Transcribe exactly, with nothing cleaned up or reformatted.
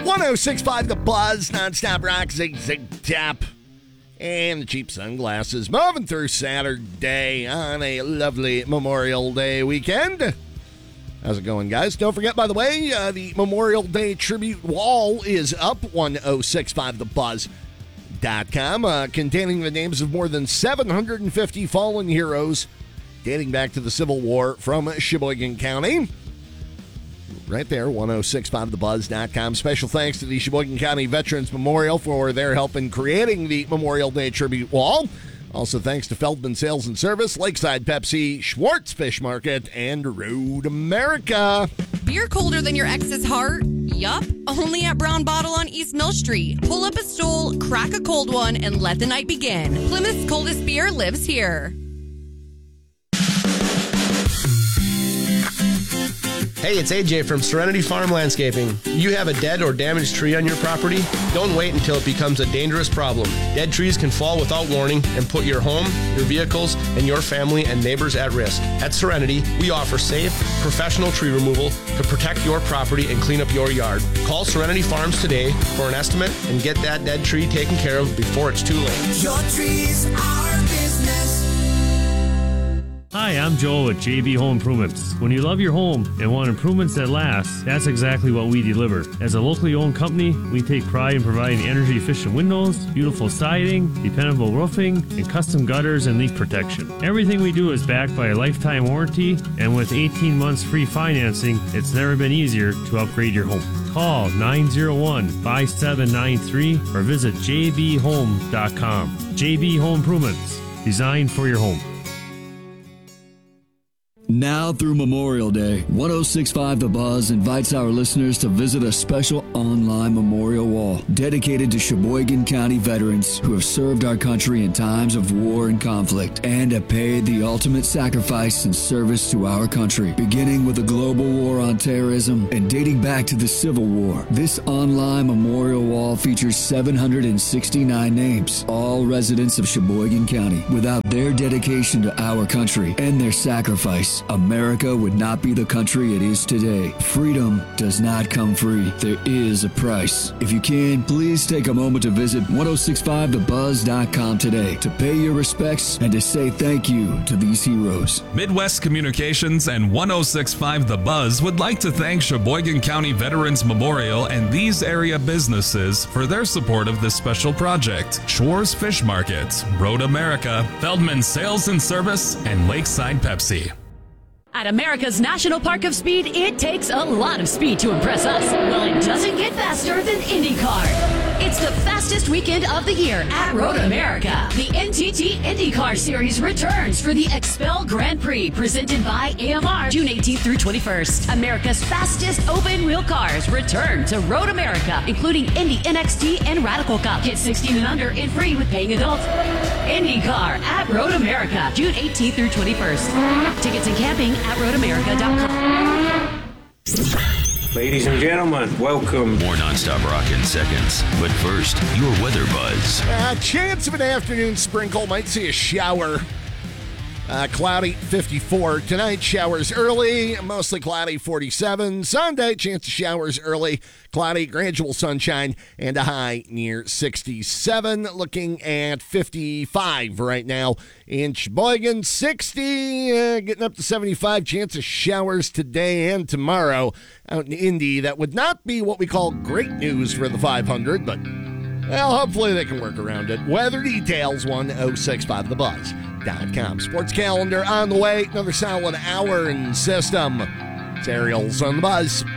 one oh six point five The Buzz, nonstop rock, zig, zig, tap. And the cheap sunglasses moving through Saturday on a lovely Memorial Day weekend. How's it going, guys? Don't forget, by the way, uh, the Memorial Day tribute wall is up, ten sixty-five the buzz dot com, uh, containing the names of more than seven hundred fifty fallen heroes dating back to the Civil War from Sheboygan County. Right there, ten sixty-five the buzz dot com. Special thanks to the Sheboygan County Veterans Memorial for their help in creating the Memorial Day tribute wall. Also thanks to Feldman Sales and Service, Lakeside Pepsi, Schwartz Fish Market, and Road America. Beer colder than your ex's heart? Yup, only at Brown Bottle on East Mill Street. Pull up a stool, crack a cold one, and let the night begin. Plymouth's coldest beer lives here. Hey, it's A J from Serenity Farm Landscaping. You have a dead or damaged tree on your property? Don't wait until it becomes a dangerous problem. Dead trees can fall without warning and put your home, your vehicles, and your family and neighbors at risk. At Serenity, we offer safe, professional tree removal to protect your property and clean up your yard. Call Serenity Farms today for an estimate and get that dead tree taken care of before it's too late. Your trees are business. Hi, I'm Joel with J B Home Improvements. When you love your home and want improvements that last, that's exactly what we deliver. As a locally owned company, we take pride in providing energy-efficient windows, beautiful siding, dependable roofing, and custom gutters and leak protection. Everything we do is backed by a lifetime warranty, and with eighteen months free financing, it's never been easier to upgrade your home. Call nine oh one, five seven nine three or visit j b home dot com. J B Home Improvements, designed for your home. Now through Memorial Day, ten sixty-five The Buzz invites our listeners to visit a special online memorial wall dedicated to Sheboygan County veterans who have served our country in times of war and conflict and have paid the ultimate sacrifice in service to our country. Beginning with the global war on terrorism and dating back to the Civil War, this online memorial wall features seven hundred sixty-nine names, all residents of Sheboygan County. Without their dedication to our country and their sacrifice, America would not be the country it is today. Freedom does not come free. There is a price. If you can, please take a moment to visit ten sixty-five the buzz dot com today to pay your respects and to say thank you to these heroes. Midwest Communications and ten sixty-five The Buzz would like to thank Sheboygan County Veterans Memorial and these area businesses for their support of this special project. Schwartz Fish Market, Road America, Feldman Sales and Service, and Lakeside Pepsi. At America's National Park of Speed, it takes a lot of speed to impress us. Well, it doesn't get faster than IndyCar. It's the fastest weekend of the year at Road America. The N T T IndyCar Series returns for the Expel Grand Prix, presented by A M R, June eighteenth through twenty-first. America's fastest open-wheel cars return to Road America, including Indy N X T and Radical Cup. Get sixteen and under and free with paying adults. IndyCar at Road America, June eighteenth through twenty-first. Tickets and camping at road america dot com. Ladies and gentlemen, welcome. More nonstop rock in seconds. But first, your weather buzz. Uh, chance of an afternoon sprinkle. Might see a shower. Uh, cloudy, fifty-four. Tonight, showers early. Mostly cloudy, forty-seven. Sunday, chance of showers early. Cloudy, gradual sunshine, and a high near sixty-seven. Looking at fifty-five right now in Sheboygan. sixty, uh, getting up to seventy-five. Chance of showers today and tomorrow out in Indy. That would not be what we call great news for the five hundred, but, well, hopefully they can work around it. Weather details, ten sixty-five the buzz dot com. Sports calendar on the way. Another solid hour in system. It's Ariel's on the Buzz.